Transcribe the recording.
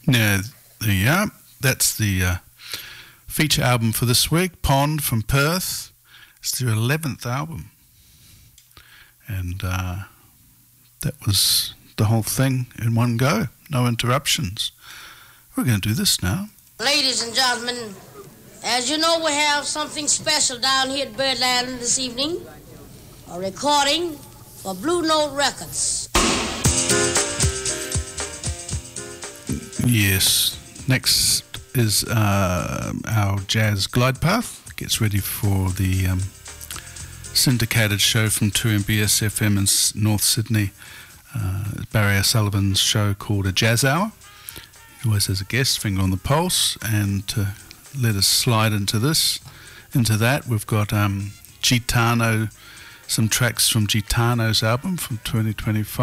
Now, there you are. That's the feature album for this week, Pond from Perth. It's their 11th album. And that was the whole thing in one go. No interruptions. We're going to do this now. Ladies and gentlemen, as you know, we have something special down here at Birdland this evening. A recording for Blue Note Records. Yes. Next is our Jazz Glide Path. Gets ready for the syndicated show from 2MBS FM in North Sydney. Barry O'Sullivan's show called A Jazz Hour. He always has a guest, finger on the pulse, and to let us slide into that, we've got Gitano, some tracks from Gitano's album from 2025.